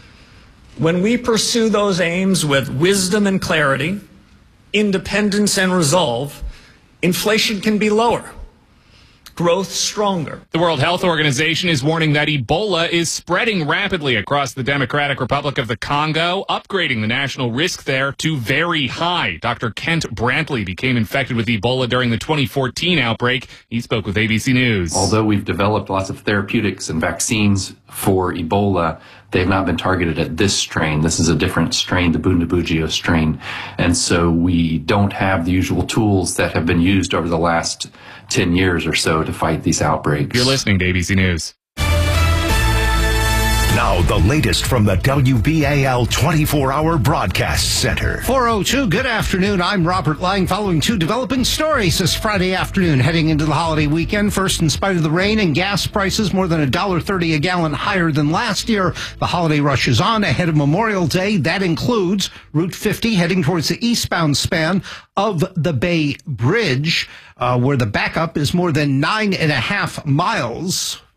When we pursue those aims with wisdom and clarity, independence and resolve, inflation can be lower, growth stronger. The World Health Organization is warning that Ebola is spreading rapidly across the Democratic Republic of the Congo, upgrading the national risk there to very high. Doctor Kent Brantley became infected with Ebola during the twenty fourteen outbreak. He spoke with A B C News. Although we've developed lots of therapeutics and vaccines for Ebola, they've not been targeted at this strain. This is a different strain, the Bundibugyo strain. And so we don't have the usual tools that have been used over the last ten years or so to fight these outbreaks. You're listening to A B C News. Now, the latest from the W B A L twenty-four hour Broadcast Center. four oh two, good afternoon. I'm Robert Lang, following two developing stories this Friday afternoon, heading into the holiday weekend. First, in spite of the rain and gas prices more than one dollar thirty a gallon higher than last year, the holiday rush is on ahead of Memorial Day. That includes Route fifty heading towards the eastbound span of the Bay Bridge, uh, where the backup is more than nine and a half miles.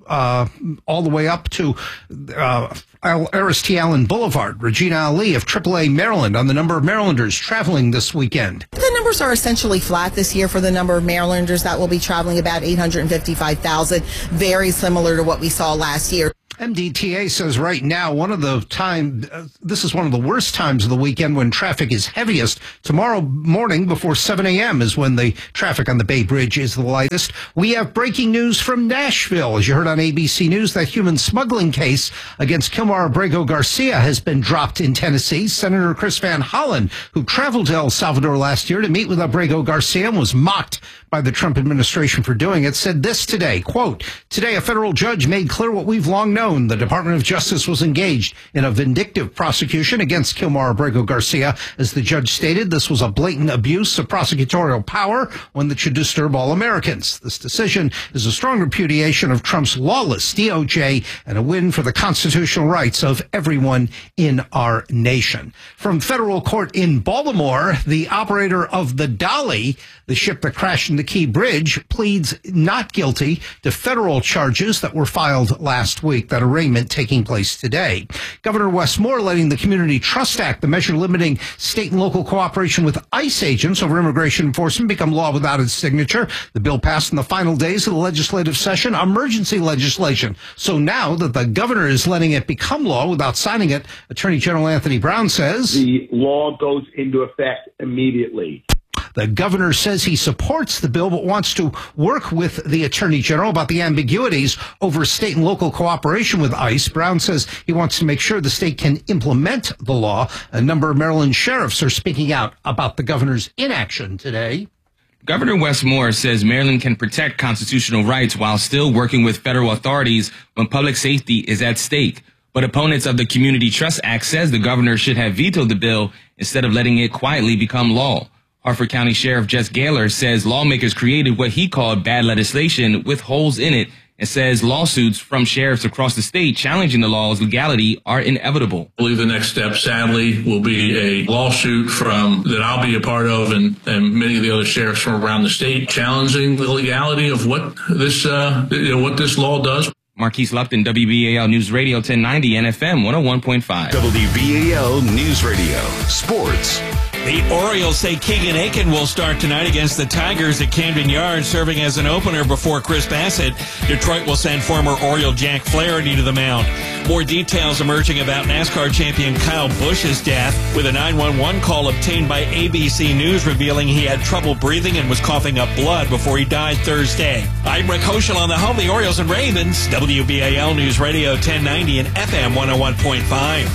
uh, all the way up to uh, Aristide Allen Boulevard. Regina Ali of triple A Maryland on the number of Marylanders traveling this weekend. The numbers are essentially flat this year for the number of Marylanders that will be traveling, about eight hundred fifty-five thousand, very similar to what we saw last year. M D T A says right now, one of the time, uh, this is one of the worst times of the weekend when traffic is heaviest. Tomorrow morning before seven a.m. is when the traffic on the Bay Bridge is the lightest. We have breaking news from Nashville. As you heard on A B C News, that human smuggling case against Kilmar Abrego Garcia has been dropped in Tennessee. Senator Chris Van Hollen, who traveled to El Salvador last year to meet with Abrego Garcia and was mocked by the Trump administration for doing it, said this today, quote, "Today, a federal judge made clear what we've long known. The Department of Justice was engaged in a vindictive prosecution against Kilmar Abrego Garcia. As the judge stated, this was a blatant abuse of prosecutorial power, one that should disturb all Americans. This decision is a strong repudiation of Trump's lawless D O J and a win for the constitutional rights of everyone in our nation." From federal court in Baltimore, the operator of the Dolly, the ship that crashed in the Key Bridge, pleads not guilty to federal charges that were filed last week. That arraignment taking place today. Governor Wes Moore letting the Community Trust Act, the measure limiting state and local cooperation with ICE agents over immigration enforcement, become law without its signature. The bill passed in the final days of the legislative session, emergency legislation. So now that the governor is letting it become law without signing it, Attorney General Anthony Brown says the law goes into effect immediately. The governor says he supports the bill, but wants to work with the attorney general about the ambiguities over state and local cooperation with ICE. Brown says he wants to make sure the state can implement the law. A number of Maryland sheriffs are speaking out about the governor's inaction today. Governor Wes Moore says Maryland can protect constitutional rights while still working with federal authorities when public safety is at stake. But opponents of the Community Trust Act says the governor should have vetoed the bill instead of letting it quietly become law. Harford County Sheriff Jess Gaylor says lawmakers created what he called bad legislation with holes in it, and says lawsuits from sheriffs across the state challenging the law's legality are inevitable. I believe the next step, sadly, will be a lawsuit from that I'll be a part of, and, and many of the other sheriffs from around the state, challenging the legality of what this uh, you know, what this law does. Marquise Lupton, W B A L News Radio ten ninety and F M one oh one point five. W B A L News Radio Sports. The Orioles say Keegan Aiken will start tonight against the Tigers at Camden Yards, serving as an opener before Chris Bassett. Detroit will send former Oriole Jack Flaherty to the mound. More details emerging about NASCAR champion Kyle Busch's death, with a nine one one call obtained by A B C News revealing he had trouble breathing and was coughing up blood before he died Thursday. I'm Rick Hoschel on the home, the Orioles and Ravens, W B A L News Radio ten ninety and F M one oh one point five.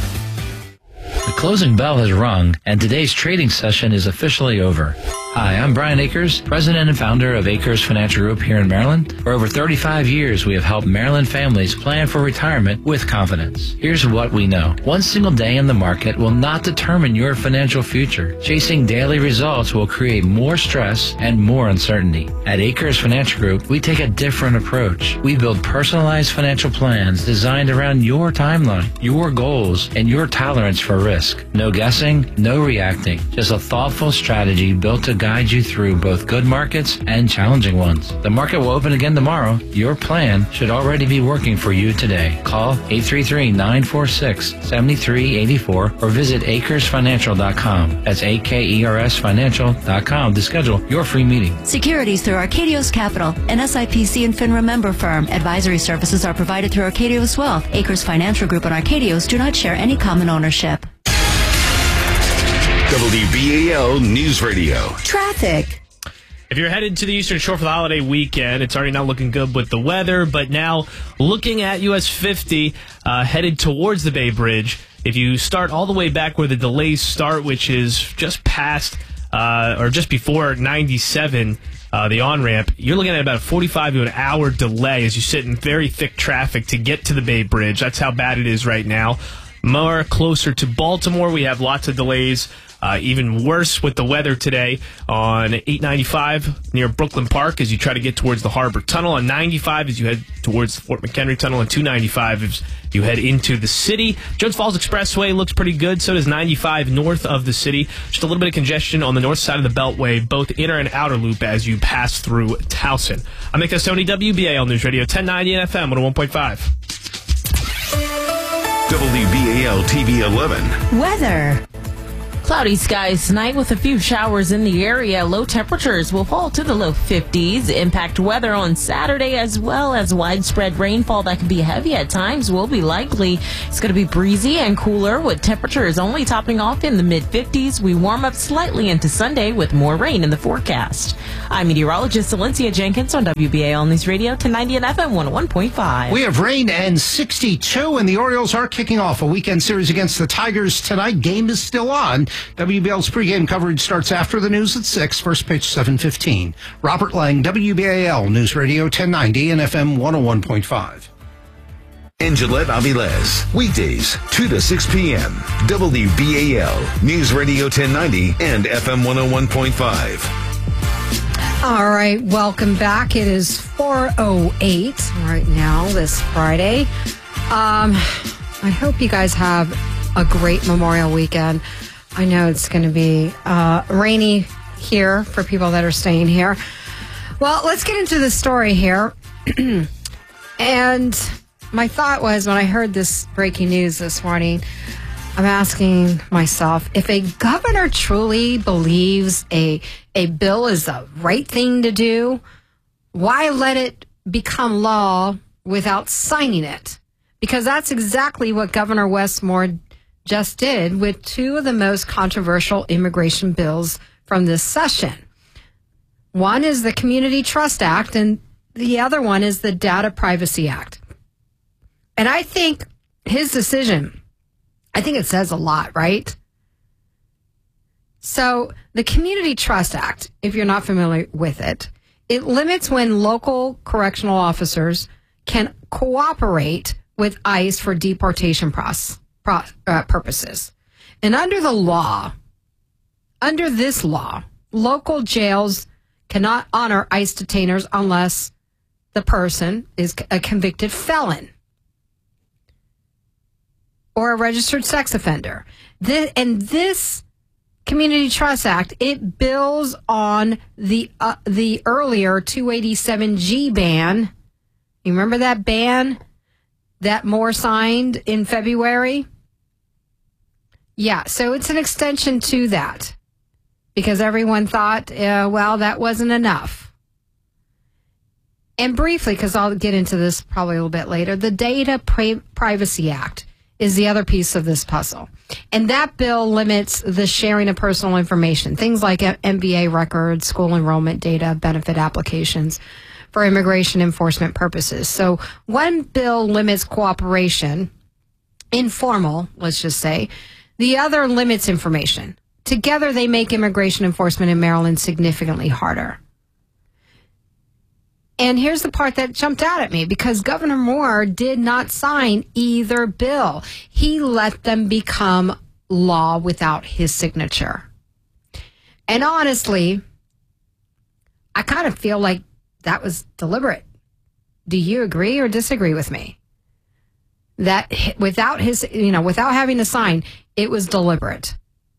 The closing bell has rung, and today's trading session is officially over. Hi, I'm Brian Akers, president and founder of Akers Financial Group here in Maryland. For over thirty-five years, we have helped Maryland families plan for retirement with confidence. Here's what we know. One single day in the market will not determine your financial future. Chasing daily results will create more stress and more uncertainty. At Akers Financial Group, we take a different approach. We build personalized financial plans designed around your timeline, your goals, and your tolerance for risk. No guessing, no reacting. Just a thoughtful strategy built to guide you through both good markets and challenging ones. The market will open again tomorrow. Your plan should already be working for you today. Call eight three three, nine four six, seven three eight four or visit acres financial dot com. That's A K E R S financial dot com to schedule your free meeting. Securities through Arcadios Capital, an S I P C and FINRA member firm. Advisory services are provided through Arcadios Wealth. Akers Financial Group and Arcadios do not share any common ownership. W B A L News Radio. Traffic. If you're headed to the Eastern Shore for the holiday weekend, it's already not looking good with the weather, but now looking at U S fifty, uh, headed towards the Bay Bridge, if you start all the way back where the delays start, which is just past, uh, or just before ninety-seven, uh, the on-ramp, you're looking at about a forty-five to an hour delay as you sit in very thick traffic to get to the Bay Bridge. That's how bad it is right now. More closer to Baltimore, we have lots of delays Uh, even worse with the weather today on eight ninety-five near Brooklyn Park as you try to get towards the Harbor Tunnel, on ninety-five as you head towards the Fort McHenry Tunnel, and two ninety-five as you head into the city. Jones Falls Expressway looks pretty good. So does ninety-five north of the city. Just a little bit of congestion on the north side of the Beltway, both inner and outer loop as you pass through Towson. I'm Nick Tony, W B A L News Radio ten ninety and F M one oh one point five. W B A L T V eleven. Weather. Cloudy skies tonight with a few showers in the area. Low temperatures will fall to the low fifties. Impact weather on Saturday as well as widespread rainfall that can be heavy at times will be likely. It's going to be breezy and cooler with temperatures only topping off in the mid fifties. We warm up slightly into Sunday with more rain in the forecast. I'm meteorologist Valencia Jenkins on W B A L News Radio ten ninety and F M one oh one point five. We have rain and sixty-two, and the Orioles are kicking off a weekend series against the Tigers tonight. Game is still on. W B L's pregame coverage starts after the news at six, first pitch seven fifteen. Robert Lang, W B A L News Radio ten ninety and F M one oh one point five. In Gillette Avilés, weekdays two to six p.m. W B A L News Radio ten ninety and F M one oh one point five. All right, welcome back. It is four oh eight right now this Friday. Um, I hope you guys have a great Memorial weekend. I know it's going to be uh, rainy here for people that are staying here. Well, let's get into the story here. And my thought was, when I heard this breaking news this morning, I'm asking myself, if a governor truly believes a a bill is the right thing to do, why let it become law without signing it? Because that's exactly what Governor Wes Moore just did with two of the most controversial immigration bills from this session. One is the Community Trust Act, and the other one is the Data Privacy Act. And I think his decision, I think it says a lot, right? So the Community Trust Act, if you're not familiar with it, it limits when local correctional officers can cooperate with ICE for deportation process. Pro, uh, purposes. And under the law, under this law, local jails cannot honor ICE detainers unless the person is a convicted felon or a registered sex offender. This, and this Community Trust Act, it builds on the uh, the earlier two eighty-seven G ban. You remember that ban that Moore signed in February? Yeah, so it's an extension to that because everyone thought, uh, well, that wasn't enough. And briefly, because I'll get into this probably a little bit later, the Data Pri- Privacy Act is the other piece of this puzzle. And that bill limits the sharing of personal information, things like M B A records, school enrollment data, benefit applications for immigration enforcement purposes. So one bill limits cooperation, informal, let's just say. The other limits information. Together, they make immigration enforcement in Maryland significantly harder. And here's the part that jumped out at me, because Governor Moore did not sign either bill. He let them become law without his signature. And honestly, I kind of feel like that was deliberate. Do you agree or disagree with me? That without his, you know, without having to sign, it was deliberate.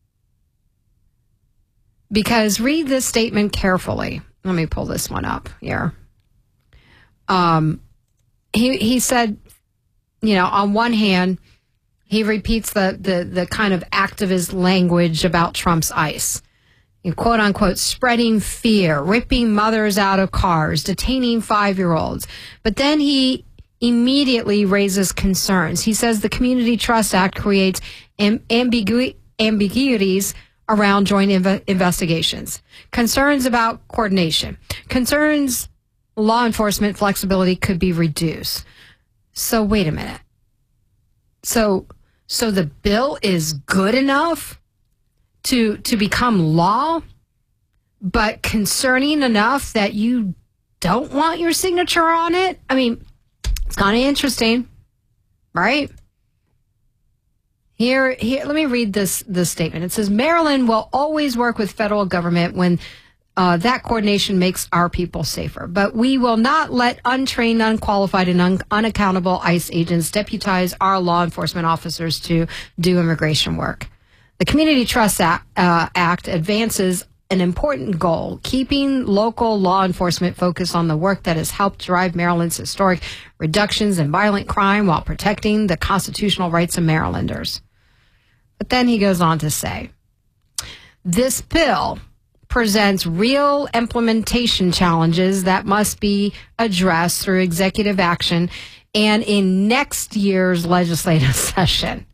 Because read this statement carefully. Let me pull this one up here. Um, he he said, you know, on one hand, he repeats the the the kind of activist language about Trump's ICE. Quote unquote, spreading fear, ripping mothers out of cars, detaining five-year-olds. But then he immediately raises concerns. He says the Community Trust Act creates am- ambigu- ambiguities around joint inv- investigations, concerns about coordination, concerns law enforcement flexibility could be reduced. So wait a minute. So so the bill is good enough to to become law, but concerning enough that you don't want your signature on it? I mean, it's kind of interesting, right? Here, here. Let me read this this statement. It says, Maryland will always work with federal government when uh, that coordination makes our people safer. But we will not let untrained, unqualified, and un- unaccountable ICE agents deputize our law enforcement officers to do immigration work. The Community Trust Act, uh, Act advances an important goal, keeping local law enforcement focused on the work that has helped drive Maryland's historic reductions in violent crime while protecting the constitutional rights of Marylanders. But then he goes on to say, this bill presents real implementation challenges that must be addressed through executive action and in next year's legislative session.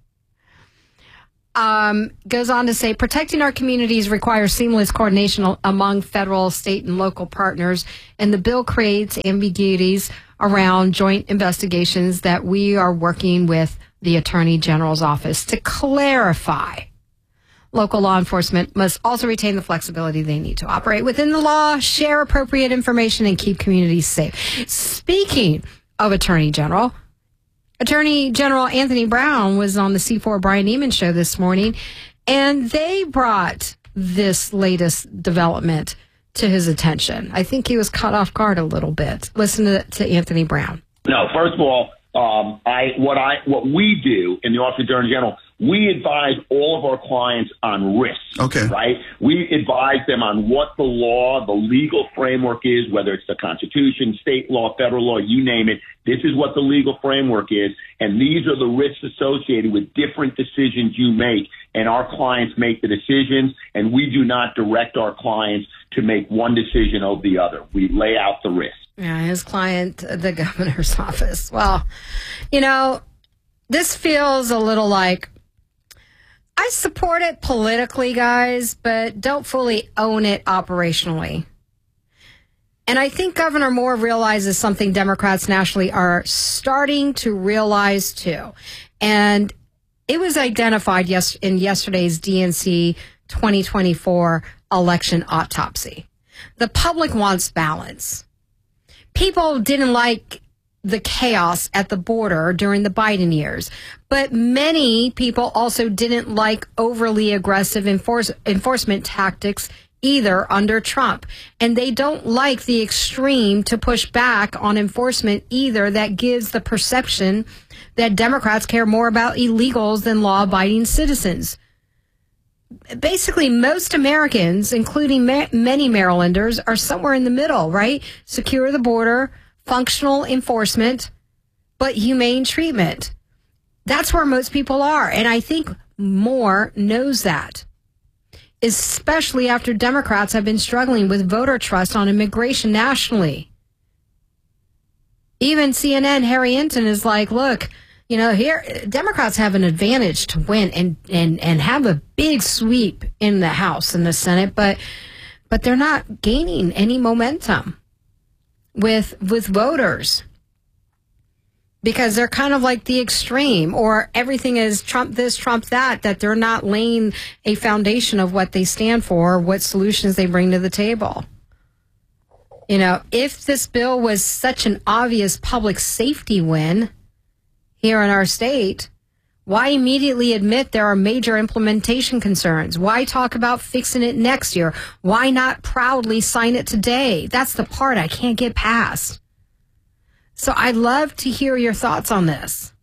Um, goes on to say, protecting our communities requires seamless coordination among federal, state, and local partners, and the bill creates ambiguities around joint investigations that we are working with the Attorney General's office to clarify. Local law enforcement must also retain the flexibility they need to operate within the law, share appropriate information, and keep communities safe. Speaking of Attorney General, Attorney General Anthony Brown was on the C four Brian Neiman show this morning, and they brought this latest development to his attention. I think he was caught off guard a little bit. Listen to, to Anthony Brown. No, first of all, um, I what I what we do in the Office of the Attorney General, we advise all of our clients on risks. Okay. Right? We advise them on what the law, the legal framework is, whether it's the Constitution, state law, federal law, you name it. This is what the legal framework is, and these are the risks associated with different decisions you make, and our clients make the decisions, and we do not direct our clients to make one decision over the other. We lay out the risks. Yeah, his client, the governor's office. Well, you know, this feels a little like, I support it politically, guys, but don't fully own it operationally. And I think Governor Moore realizes something Democrats nationally are starting to realize too. And it was identified yes, in yesterday's D N C twenty twenty-four election autopsy. The public wants balance. People didn't like the chaos at the border during the Biden years, but many people also didn't like overly aggressive enforce, enforcement tactics either under Trump. And they don't like the extreme to push back on enforcement either that gives the perception that Democrats care more about illegals than law-abiding citizens. Basically, most Americans, including ma- many Marylanders, are somewhere in the middle, right? Secure the border, functional enforcement, but humane treatment. That's where most people are. And I think Moore knows that, especially after Democrats have been struggling with voter trust on immigration nationally. Even C N N, Harry Hinton is like, look, you know, here, Democrats have an advantage to win and, and, and have a big sweep in the House and the Senate, but but they're not gaining any momentum with with voters because they're kind of like the extreme, or everything is Trump this, Trump that, that they're not laying a foundation of what they stand for, what solutions they bring to the table. You know, if this bill was such an obvious public safety win here in our state, why immediately admit there are major implementation concerns? Why talk about fixing it next year? Why not proudly sign it today? That's the part I can't get past. So I'd love to hear your thoughts on this.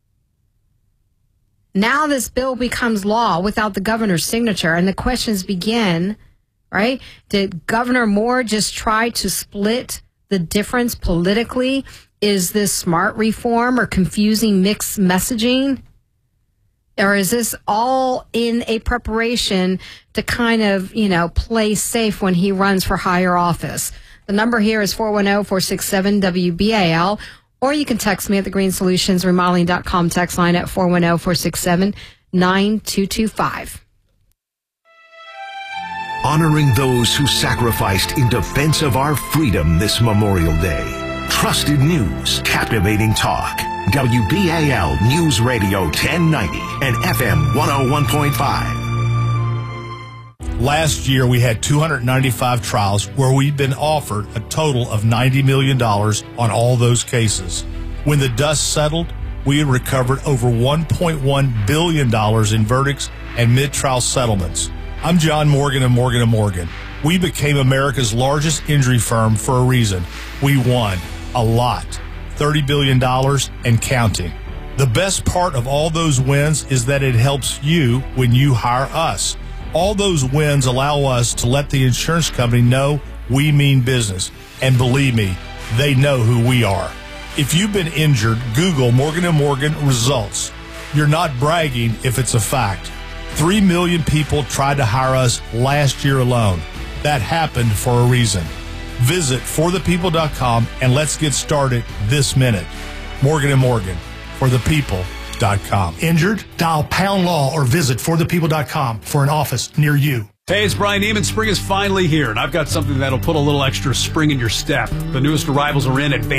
Now this bill becomes law without the governor's signature, and the questions begin, right? Did Governor Moore just try to split the difference politically? Is this smart reform or confusing mixed messaging? Or is this all in a preparation to kind of, you know, play safe when he runs for higher office? The number here is four one zero, four six seven, W B A L, or you can text me at the green solutions remodeling dot com text line at four one zero, four six seven, nine two two five. Honoring those who sacrificed in defense of our freedom this Memorial Day. Trusted news, captivating talk. W B A L News Radio ten ninety and F M one oh one point five. Last year, we had two hundred ninety-five trials where we'd been offered a total of ninety million dollars on all those cases. When the dust settled, we had recovered over one point one billion dollars in verdicts and mid-trial settlements. I'm John Morgan of Morgan and Morgan. We became America's largest injury firm for a reason. We won a lot, thirty billion dollars and counting. The best part of all those wins is that it helps you when you hire us. All those wins allow us to let the insurance company know we mean business. And believe me, they know who we are. If you've been injured, Google Morgan and Morgan results. You're not bragging if it's a fact. Three million people tried to hire us last year alone. That happened for a reason. Visit for the people dot com and let's get started this minute. Morgan and Morgan, for the people dot com. Injured? Dial pound law or visit for the people dot com for an office near you. Hey, it's Brian Neiman. Spring is finally here, and I've got something that'll put a little extra spring in your step. The newest arrivals are in at